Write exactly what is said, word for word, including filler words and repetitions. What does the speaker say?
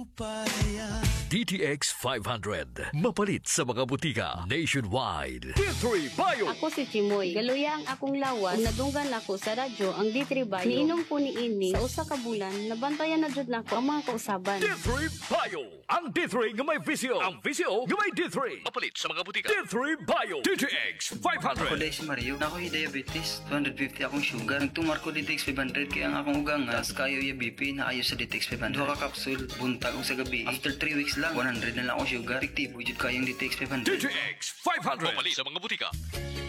D T X five hundred. Mapalit sa mga butika nationwide. D three Bio. Ako si Chimoy. Galuya ang akong lawas. Kung nadunggan ako sa radyo ang D three Bio. Niinom ko ni ini sa usa ka bulan. Nabantayan na jud nako ang mga kausaban. D three Bio. Ang D three nga may visio. Ang visio nga may D three. Mapalit sa mga butika. D three Bio. D T X five hundred. Ako dahil si Mario, na ako'y diabetes, two fifty akong sugar. Nagtumar ko D T X five hundred kaya ang akong ugang as kayo yung B P na ayo sa D T X five hundred. Duha ka kapsul, buntag ko sa gabi. After three weeks lang, one hundred na lang akong sugar. Fiktibo, jud kayong D T X five hundred. D T X five hundred. Mapalit sa mga butika.